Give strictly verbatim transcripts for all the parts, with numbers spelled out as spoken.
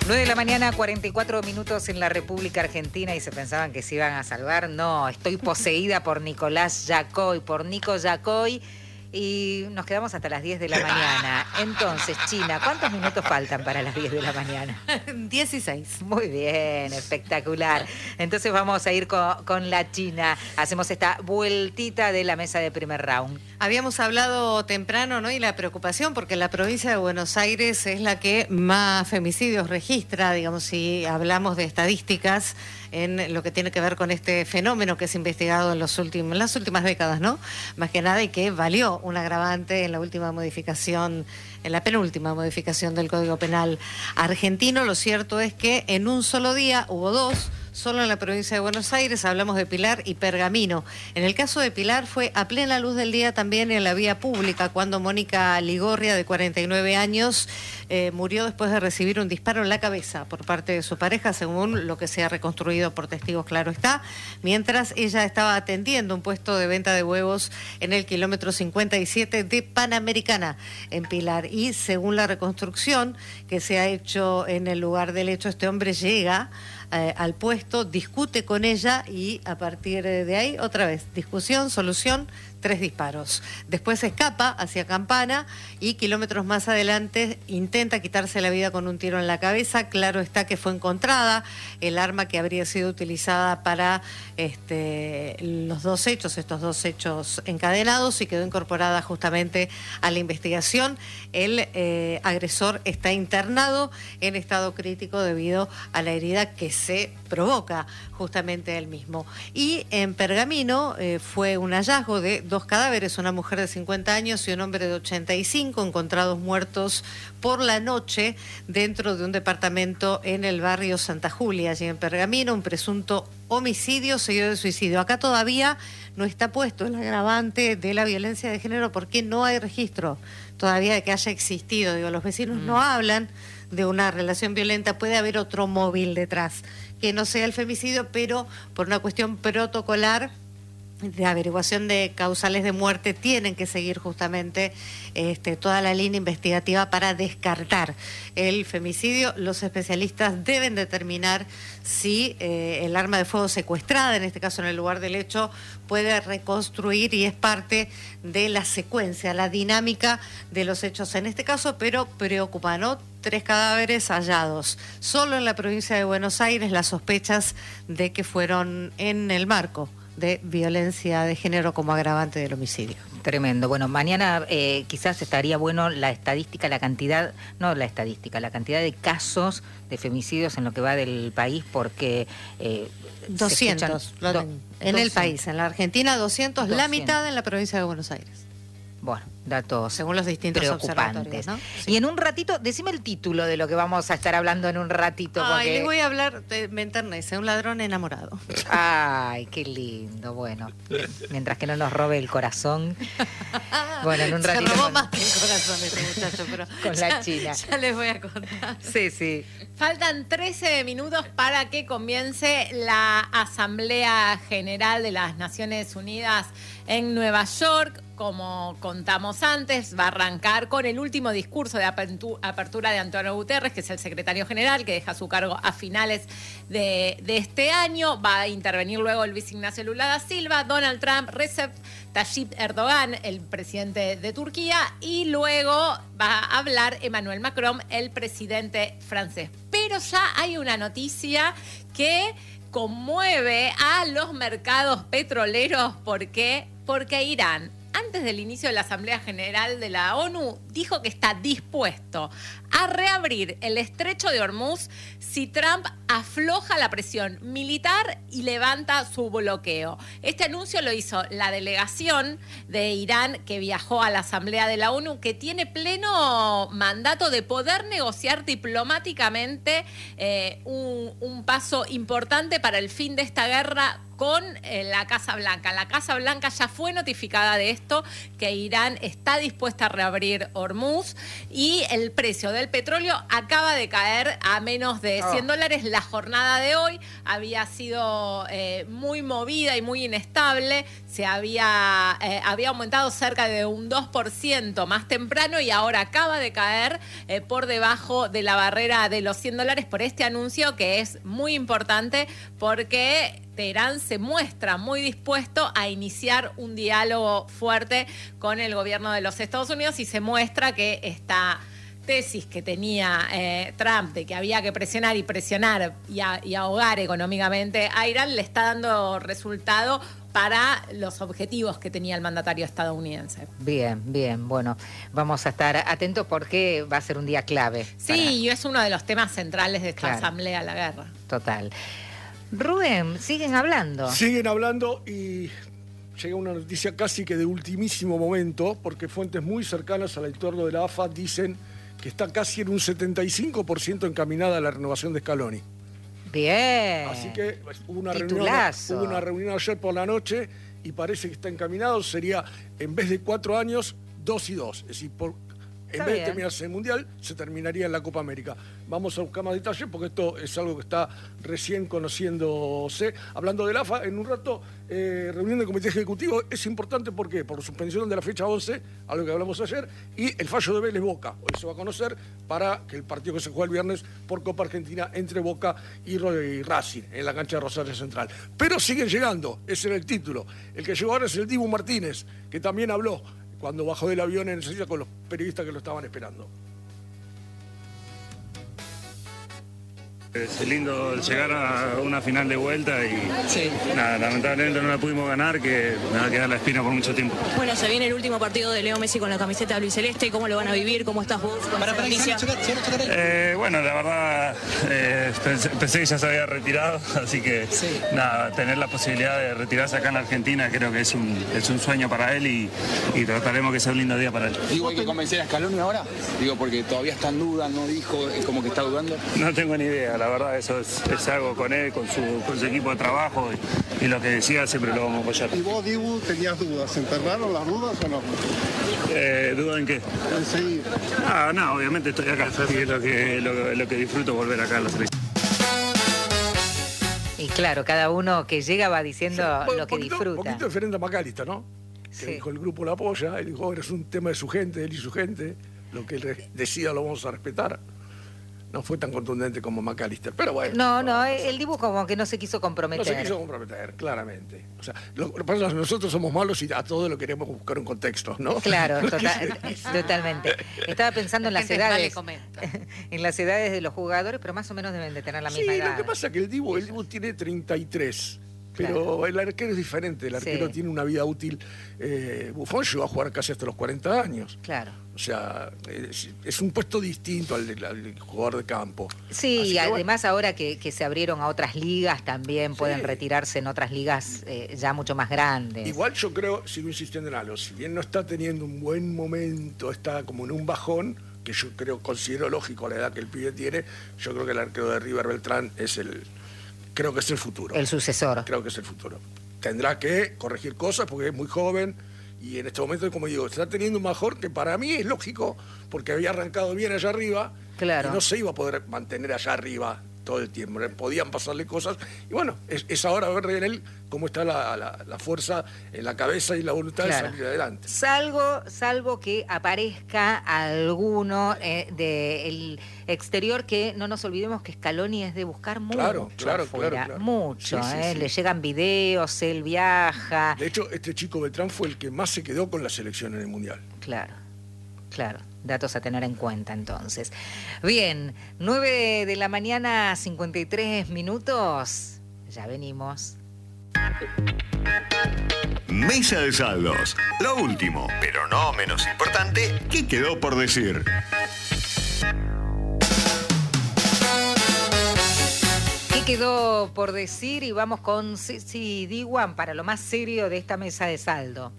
nueve de la mañana, cuarenta y cuatro minutos en la República Argentina y se pensaban que se iban a salvar. No, estoy poseída por Nicolás Yacoy, por Nico Yacoy. Y nos quedamos hasta las diez de la mañana. Entonces, China, ¿cuántos minutos faltan para las diez de la mañana? dieciséis. Muy bien, espectacular. Entonces vamos a ir con, con la China. Hacemos esta vueltita de la mesa de primer round. Habíamos hablado temprano, ¿no? Y la preocupación, porque la provincia de Buenos Aires es la que más femicidios registra, digamos, si hablamos de estadísticas en lo que tiene que ver con este fenómeno que es investigado en, los últimos, en las últimas décadas, ¿no? Más que nada, y que valió un agravante en la última modificación, en la penúltima modificación del Código Penal argentino. Lo cierto es que en un solo día hubo dos. Solo en la provincia de Buenos Aires, hablamos de Pilar y Pergamino. En el caso de Pilar fue a plena luz del día también en la vía pública, cuando Mónica Ligorria, de cuarenta y nueve años, eh, murió después de recibir un disparo en la cabeza por parte de su pareja, según lo que se ha reconstruido por testigos, claro está, mientras ella estaba atendiendo un puesto de venta de huevos en el kilómetro cincuenta y siete de Panamericana, en Pilar. Y según la reconstrucción que se ha hecho en el lugar del hecho, este hombre llega Eh, al puesto, discute con ella y a partir de ahí, otra vez, discusión, solución, tres disparos. Después escapa hacia Campana y kilómetros más adelante intenta quitarse la vida con un tiro en la cabeza. Claro está que fue encontrada el arma que habría sido utilizada para este, los dos hechos, estos dos hechos encadenados, y quedó incorporada justamente a la investigación. El eh, agresor está internado en estado crítico debido a la herida que se provoca justamente él mismo. Y en Pergamino eh, fue un hallazgo de dos cadáveres, una mujer de cincuenta años y un hombre de ochenta y cinco, encontrados muertos por la noche dentro de un departamento en el barrio Santa Julia, allí en Pergamino. Un presunto homicidio seguido de suicidio. Acá todavía no está puesto el agravante de la violencia de género porque no hay registro todavía de que haya existido. Digo, los vecinos mm. no hablan de una relación violenta. Puede haber otro móvil detrás que no sea el femicidio, pero por una cuestión protocolar de averiguación de causales de muerte tienen que seguir justamente este, toda la línea investigativa para descartar el femicidio. Los especialistas deben determinar si eh, el arma de fuego secuestrada, en este caso en el lugar del hecho, puede reconstruir y es parte de la secuencia, la dinámica de los hechos en este caso, pero preocupa, ¿no? Tres cadáveres hallados. Solo en la provincia de Buenos Aires las sospechas de que fueron en el marco de violencia de género como agravante del homicidio. Tremendo. Bueno, mañana eh, quizás estaría bueno la estadística, la cantidad, no la estadística, la cantidad de casos de femicidios en lo que va del país, porque eh, doscientos escuchan, do, en doscientos. el país, en la Argentina doscientos, doscientos, la mitad en la provincia de Buenos Aires. Bueno, datos según los distintos preocupantes, ¿no? Sí. Y en un ratito, decime el título de lo que vamos a estar hablando en un ratito. Ay, porque... les voy a hablar, de, me enternece, un ladrón enamorado. Ay, qué lindo, bueno, mientras que no nos robe el corazón. Bueno, en un Se ratito robó con... más que el corazón este muchacho, pero con ya, la China. Ya les voy a contar. Sí, sí. Faltan trece minutos para que comience la Asamblea General de las Naciones Unidas en Nueva York. Como contamos antes, va a arrancar con el último discurso de apertura de Antonio Guterres, que es el secretario general, que deja su cargo a finales de, de este año. Va a intervenir luego el Luis Ignacio Lula da Silva, Donald Trump, Recep Tayyip Erdogan, el presidente de Turquía, y luego va a hablar Emmanuel Macron, el presidente francés. Pero ya hay una noticia que conmueve a los mercados petroleros. ¿Por qué? Porque Irán, antes del inicio de la Asamblea General de la ONU, dijo que está dispuesto a reabrir el estrecho de Hormuz si Trump afloja la presión militar y levanta su bloqueo. Este anuncio lo hizo la delegación de Irán que viajó a la Asamblea de la ONU, que tiene pleno mandato de poder negociar diplomáticamente eh, un, un paso importante para el fin de esta guerra con eh, la Casa Blanca. La Casa Blanca ya fue notificada de esto, que Irán está dispuesta a reabrir Hormuz y el precio del petróleo acaba de caer a menos de cien dólares. La jornada de hoy había sido eh, muy movida y muy inestable. Se había, eh, había aumentado cerca de un dos por ciento más temprano y ahora acaba de caer eh, por debajo de la barrera de los cien dólares por este anuncio, que es muy importante porque Teherán se muestra muy dispuesto a iniciar un diálogo fuerte con el gobierno de los Estados Unidos y se muestra que esta tesis que tenía eh, Trump de que había que presionar y presionar y, a, y ahogar económicamente a Irán le está dando resultado para los objetivos que tenía el mandatario estadounidense. Bien, bien, bueno, vamos a estar atentos porque va a ser un día clave. Sí, para... y es uno de los temas centrales de esta claro. asamblea, la guerra. Total. Rubén, siguen hablando. Siguen hablando y llega una noticia casi que de ultimísimo momento, porque fuentes muy cercanas al entorno de la A F A dicen que está casi en un setenta y cinco por ciento encaminada a la renovación de Scaloni. Bien. Así que hubo una, reunión, hubo una reunión ayer por la noche y parece que está encaminado. Sería, en vez de cuatro años, dos y dos. Es decir, por, en está vez bien. de terminarse el Mundial, se terminaría en la Copa América. Vamos a buscar más detalles porque esto es algo que está recién conociéndose. Hablando del A F A, en un rato, eh, reunión del Comité Ejecutivo. Es importante, ¿por qué? Por suspensión de la fecha once, algo que hablamos ayer, y el fallo de Vélez Boca. Hoy se va a conocer para que el partido que se juega el viernes por Copa Argentina entre Boca y, y Racing, en la cancha de Rosario Central. Pero siguen llegando, ese era el título. El que llegó ahora es el Dibu Martínez, que también habló cuando bajó del avión en Sevilla con los periodistas que lo estaban esperando. Es lindo llegar a una final de vuelta y sí. nada, lamentablemente no la pudimos ganar, que me va a quedar la espina por mucho tiempo. Bueno, se viene el último partido de Leo Messi con la camiseta albiceleste. ¿Cómo lo van a vivir? ¿Cómo estás vos con esa noticia? Eh, bueno, la verdad eh, pensé, pensé que ya se había retirado, así que sí. nada, tener la posibilidad de retirarse acá en la Argentina creo que es un, es un sueño para él y, y trataremos que sea un lindo día para él. Digo, ¿hay que convencer a Scaloni ahora? Digo, porque todavía está en duda, no dijo, es como que está dudando. No tengo ni idea, la verdad eso es, es algo con él, con su, con su equipo de trabajo y, y lo que decía siempre lo vamos a apoyar. ¿Y vos, Dibu, tenías dudas? ¿Se enterraron las dudas o no? Eh, ¿Duda en qué? En seguir. Ah, no, obviamente estoy acá y es lo que, lo, lo que disfruto volver acá a la selección. Y claro, cada uno que llega va diciendo sí, bueno, lo que poquito, disfruta. Un poquito diferente a McAllister, ¿no? Sí. Que dijo, el grupo lo apoya, él dijo, es un tema de su gente, él y su gente, lo que él decida lo vamos a respetar. No fue tan contundente como McAllister, pero bueno. No, no, el Dibu como que no se quiso comprometer. No se quiso comprometer, claramente. O sea, lo que pasa es que nosotros somos malos y a todo lo queremos buscar un contexto, ¿no? Claro, total, totalmente. Estaba pensando en las edades, en las edades de los jugadores, pero más o menos deben de tener la misma sí, edad. Sí, lo que pasa es que el Dibu, el Dibu tiene treinta y tres. Pero claro. El arquero es diferente, el arquero sí. tiene una vida útil. Eh, Buffon llegó a jugar casi hasta los cuarenta años. Claro. O sea, es, es un puesto distinto al, de, al del jugador de campo. Sí, Así y que, además bueno. ahora que, que se abrieron a otras ligas, también sí. pueden retirarse en otras ligas eh, ya mucho más grandes. Igual yo creo, sigo insistiendo en algo, si bien no está teniendo un buen momento, está como en un bajón, que yo creo, considero lógico a la edad que el pibe tiene, yo creo que el arquero de River Beltrán es el... Creo que es el futuro. El sucesor. Creo que es el futuro. Tendrá que corregir cosas porque es muy joven y en este momento, como digo, está teniendo un mejor que para mí es lógico porque había arrancado bien allá arriba claro. y no se iba a poder mantener allá arriba todo el tiempo. Podían pasarle cosas y bueno, es, es ahora ver en él cómo está la, la, la fuerza en la cabeza y la voluntad claro. de salir adelante. Salvo, salvo que aparezca alguno eh, del exterior, que no nos olvidemos que Scaloni es de buscar mucho claro, claro, afuera, claro, claro. mucho, sí, sí, eh, sí. le llegan videos, él viaja. De hecho, este chico Beltrán fue el que más se quedó con la selección en el Mundial. Claro, claro. Datos a tener en cuenta entonces. Bien, nueve de la mañana, cincuenta y tres minutos. Ya venimos. Mesa de saldos. Lo último, pero no menos importante, ¿qué quedó por decir? ¿Qué quedó por decir? Y vamos con Ceci Diwan para lo más serio de esta mesa de saldo.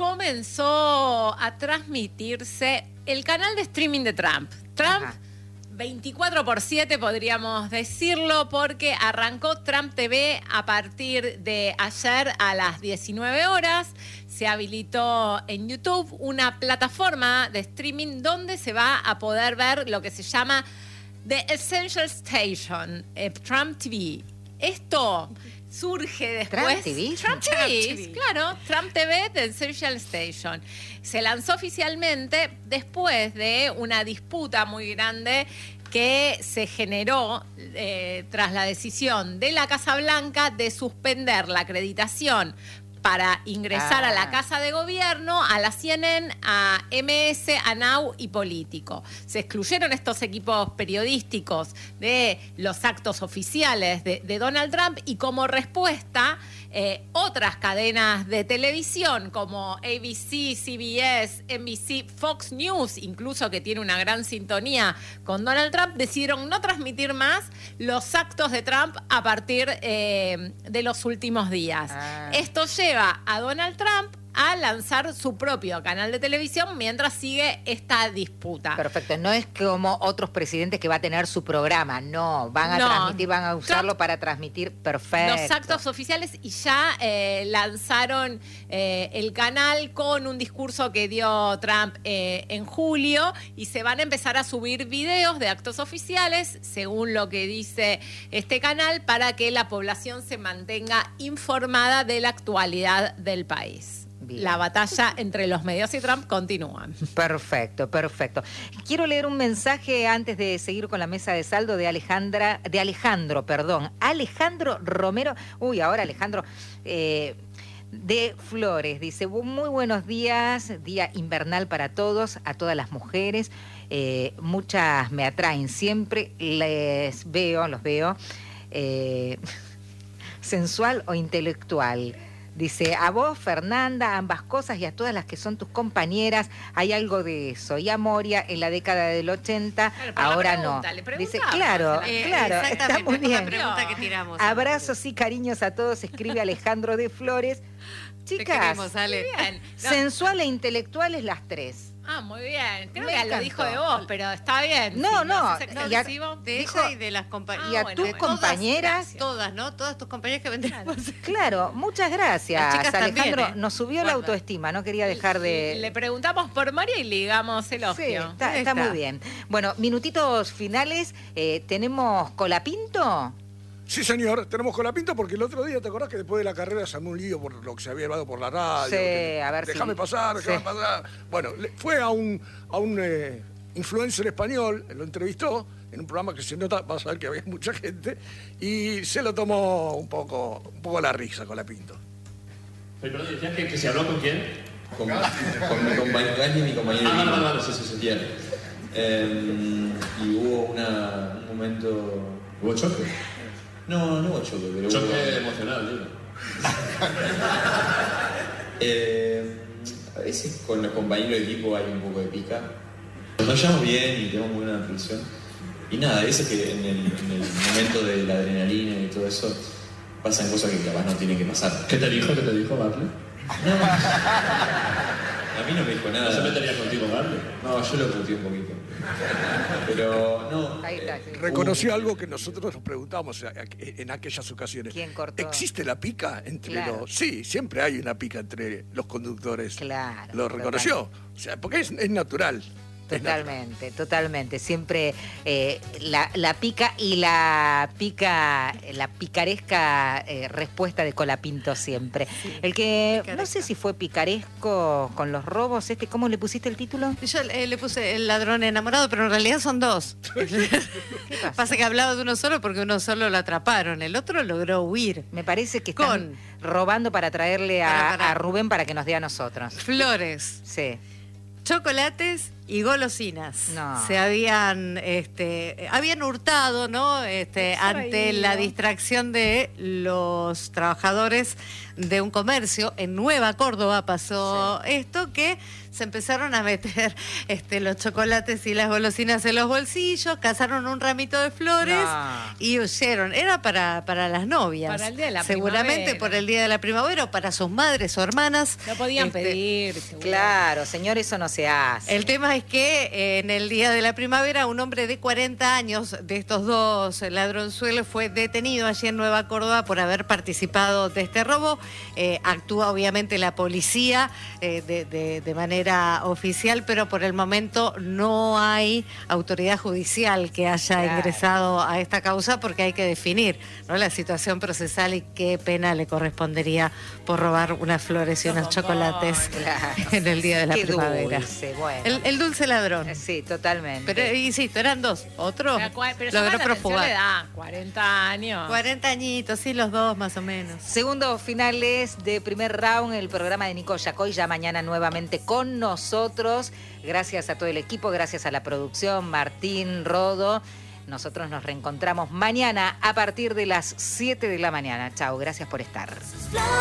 Comenzó a transmitirse el canal de streaming de Trump. Trump Ajá. veinticuatro por siete podríamos decirlo, porque arrancó Trump T V a partir de ayer a las diecinueve horas. Se habilitó en YouTube una plataforma de streaming donde se va a poder ver lo que se llama The Essential Station, eh, Trump T V. Esto surge después. ¿Trump T V? Trump T V, claro. Trump T V, The Essential Station. Se lanzó oficialmente después de una disputa muy grande que se generó eh, tras la decisión de la Casa Blanca de suspender la acreditación para ingresar ah. a la Casa de Gobierno, a la C N N, a M S, a Now y Político. Se excluyeron estos equipos periodísticos de los actos oficiales de, de Donald Trump y como respuesta, eh, otras cadenas de televisión como A B C, C B S, N B C, Fox News, incluso que tiene una gran sintonía con Donald Trump, decidieron no transmitir más los actos de Trump a partir eh, de los últimos días. Ah. Esto lleva a Donald Trump a lanzar su propio canal de televisión mientras sigue esta disputa. Perfecto, no es como otros presidentes que va a tener su programa, no, van a no. transmitir, van a usarlo Trump, para transmitir, perfecto. Los actos oficiales y ya eh, lanzaron eh, el canal con un discurso que dio Trump eh, en julio y se van a empezar a subir videos de actos oficiales, según lo que dice este canal, para que la población se mantenga informada de la actualidad del país. Bien. La batalla entre los medios y Trump continúa. Perfecto, perfecto. Quiero leer un mensaje antes de seguir con la mesa de saldo de Alejandra, de Alejandro, perdón, Alejandro Romero. Uy, ahora Alejandro eh, de Flores dice: muy buenos días, día invernal para todos, a todas las mujeres. Eh, muchas me atraen siempre, les veo, los veo. Eh, sensual o intelectual. Dice, a vos, Fernanda, ambas cosas, y a todas las que son tus compañeras, hay algo de eso. Y a Moria, en la década del ochenta, claro, ahora no. Dice, claro, eh, claro, está muy bien. La pregunta que tiramos. Abrazos y cariños a todos, escribe Alejandro de Flores. Chicas, queremos, Ale. Bien. No. Sensual e intelectuales las tres. Ah, muy bien. Creo Me que encantó. lo dijo de vos, pero está bien. No, si no. no Y a, de dijo, ella y de las compañeras. Y a ah, bueno, tus bueno. compañeras. Todas, todas, ¿no? Todas tus compañeras que vendrán. Claro, claro, muchas gracias, Alejandro. También, ¿eh? Nos subió Guarda. la autoestima, no quería dejar de... Le preguntamos por María y ligamos el Sí, elogio. está, está muy bien. Bueno, minutitos finales. Eh, ¿Tenemos Colapinto? Sí, señor, tenemos Colapinto porque el otro día, ¿te acordás que después de la carrera se armó un lío por lo que se había hablado por la radio? Sí, que, a ver Déjame si... pasar, déjame sí. pasar. Bueno, le, fue a un, a un eh, influencer español, lo entrevistó en un programa que se nota, vas a ver que había mucha gente, y se lo tomó un poco, un poco la risa Colapinto. Pero perdón, ¿decías que, que se habló con quién? Con, con mi compañero y mi compañero. Ah, vale, vale, sí, sí, sí. Bien. Eh, y hubo una, un momento... ¿Hubo choque? No, no hubo choque, pero choque hubo... emocional, digo. eh, a veces con los compañeros de equipo hay un poco de pica. Nos llevamos bien y tenemos muy buena relación. Y nada, a veces que en el, en el momento de la adrenalina y todo eso pasan cosas que capaz no tienen que pasar. ¿Qué te dijo? ¿Qué te dijo, Barley? No. A mí no me dijo nada. ¿No se metería contigo, Barley? No, yo lo puteé un poquito. Pero no. Ahí está, sí. Reconoció uh, algo que nosotros nos preguntamos en aquellas ocasiones. ¿Quién cortó? ¿Existe la pica entre claro. los...? Sí, siempre hay una pica entre los conductores. Claro. Lo reconoció. Total. O sea, porque es, es natural. Totalmente, totalmente. Siempre eh, la, la pica y la pica, la picaresca eh, respuesta de Colapinto siempre. Sí, el que, picaresca. No sé si fue picaresco con los robos, este, ¿cómo le pusiste el título? Yo eh, le puse el ladrón enamorado, pero en realidad son dos. ¿Qué pasa? Pasa que hablaba de uno solo porque uno solo lo atraparon, el otro logró huir. Me parece que están con... robando para traerle a, para, para. a Rubén para que nos dé a nosotros. Flores. Sí. Chocolates y golosinas. No. Se habían, este, habían hurtado, ¿no? Este, ante la distracción de los trabajadores de un comercio. En Nueva Córdoba pasó sí. esto, que se empezaron a meter este, los chocolates y las golosinas en los bolsillos, cazaron un ramito de flores no. y huyeron. Era para, para las novias. Para el día de la seguramente primavera. Por el día de la primavera o para sus madres o hermanas. No podían este, pedir. Claro, señor, eso no se hace. El tema es que eh, en el Día de la Primavera un hombre de cuarenta años de estos dos ladronzuelos fue detenido allí en Nueva Córdoba por haber participado de este robo. Eh, actúa obviamente la policía eh, de, de, de manera oficial, pero por el momento no hay autoridad judicial que haya Claro. ingresado a esta causa, porque hay que definir, ¿no?, la situación procesal y qué pena le correspondería por robar unas flores y unos chocolates Claro. en el Día de la Qué Primavera. dulce, bueno. El, el dulce ladrón. Sí, totalmente. Pero insisto, eran dos. Otro Pero, cua- pero logró llama la atención la profugar. edad, cuarenta años. cuarenta añitos, sí, los dos más o menos. Segundos finales de primer round, el programa de Nico Yacoy, ya mañana nuevamente con nosotros. Gracias a todo el equipo, gracias a la producción, Martín, Rodo. Nosotros nos reencontramos mañana a partir de las siete de la mañana. Chao, gracias por estar.